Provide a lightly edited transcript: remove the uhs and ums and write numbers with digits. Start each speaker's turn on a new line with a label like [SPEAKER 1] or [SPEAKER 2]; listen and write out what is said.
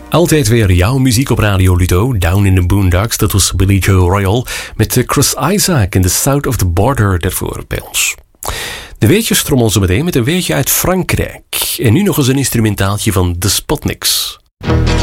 [SPEAKER 1] Altijd weer jouw muziek op Radio Ludo. Down in the Boondocks, dat was Billy Joe Royal. Met Chris Isaak in The South of the Border daarvoor bij ons. De weetjes trommelen zo meteen met een weetje uit Frankrijk. En nu nog eens een instrumentaaltje van The Spotniks.